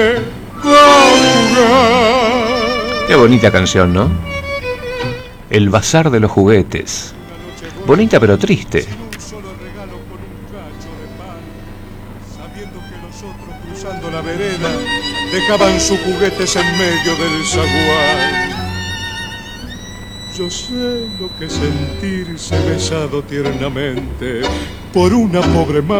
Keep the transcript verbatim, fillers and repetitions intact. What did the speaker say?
Qué bonita canción, ¿no? El bazar de los juguetes. Bonita pero triste. Cruzando la vereda, dejaban sus juguetes en medio del zaguán. Yo sé lo que es sentirse besado tiernamente por una pobre madre.